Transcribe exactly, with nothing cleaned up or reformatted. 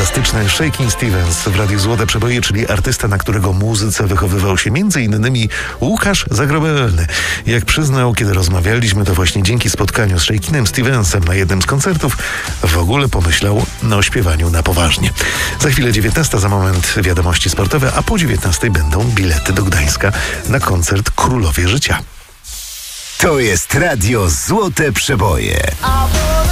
fantastyczny Shakin' Stevens w Radiu Złote Przeboje, czyli artysta, na którego muzyce wychowywał się między innymi Łukasz Zagrobelny. Jak przyznał, kiedy rozmawialiśmy, to właśnie dzięki spotkaniu z Shakinem Stevensem na jednym z koncertów w ogóle pomyślał o śpiewaniu na poważnie. Za chwilę dziewiętnasta, za moment wiadomości sportowe, a po dziewiętnastej będą bilety do Gdańska na koncert Królowie Życia. To jest Radio Złote Przeboje.